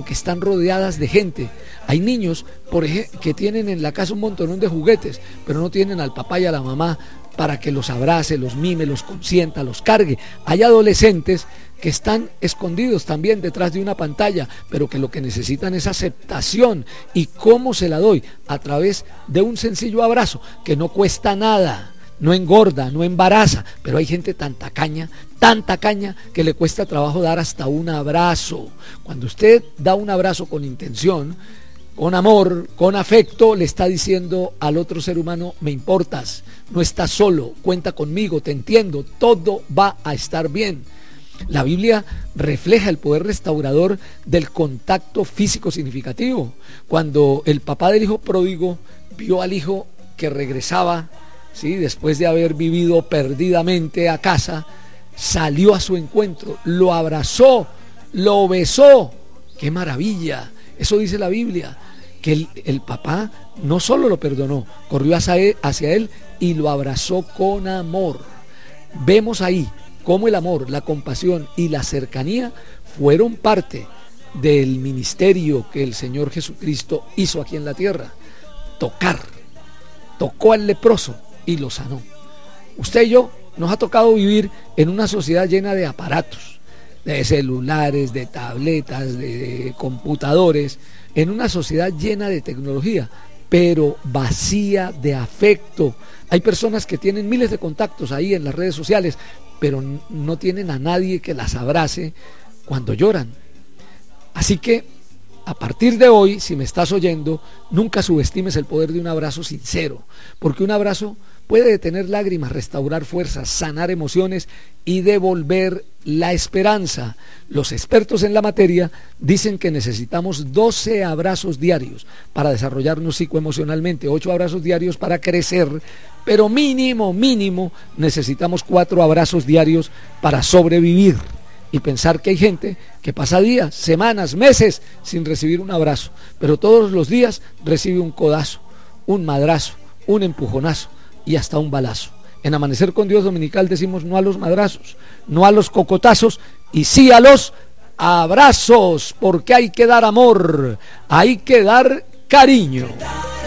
porque están rodeadas de gente. Hay niños, por ejemplo, que tienen en la casa un montonón de juguetes, pero no tienen al papá y a la mamá para que los abrace, los mime, los consienta, los cargue. Hay adolescentes que están escondidos también detrás de una pantalla, pero que lo que necesitan es aceptación. ¿Y cómo se la doy? A través de un sencillo abrazo, que no cuesta nada, no engorda, no embaraza, pero hay gente tan tacaña, que le cuesta trabajo dar hasta un abrazo. Cuando usted da un abrazo con intención, con amor, con afecto, le está diciendo al otro ser humano: me importas, no estás solo, cuenta conmigo, te entiendo, todo va a estar bien. La Biblia refleja el poder restaurador del contacto físico significativo. Cuando el papá del hijo pródigo vio al hijo que regresaba, ¿sí?, después de haber vivido perdidamente a casa, salió a su encuentro, lo abrazó, lo besó. ¡Qué maravilla! Eso dice la Biblia, que el papá no solo lo perdonó, corrió hacia él y lo abrazó con amor. Vemos ahí cómo el amor, la compasión y la cercanía fueron parte del ministerio que el Señor Jesucristo hizo aquí en la tierra. Tocó al leproso y lo sanó. Usted y yo nos ha tocado vivir en una sociedad llena de aparatos, de celulares, de tabletas, de computadores, en una sociedad llena de tecnología, pero vacía de afecto. Hay personas que tienen miles de contactos ahí en las redes sociales, pero no tienen a nadie que las abrace cuando lloran. Así que, a partir de hoy, si me estás oyendo, nunca subestimes el poder de un abrazo sincero, porque un abrazo puede detener lágrimas, restaurar fuerzas, sanar emociones y devolver la esperanza. Los expertos en la materia dicen que necesitamos 12 abrazos diarios para desarrollarnos psicoemocionalmente, 8 abrazos diarios para crecer, pero mínimo necesitamos 4 abrazos diarios para sobrevivir. Y pensar que hay gente que pasa días, semanas, meses sin recibir un abrazo, pero todos los días recibe un codazo, un madrazo, un empujonazo y hasta un balazo. En Amanecer con Dios Dominical decimos no a los madrazos, no a los cocotazos y sí a los abrazos, porque hay que dar amor, hay que dar cariño.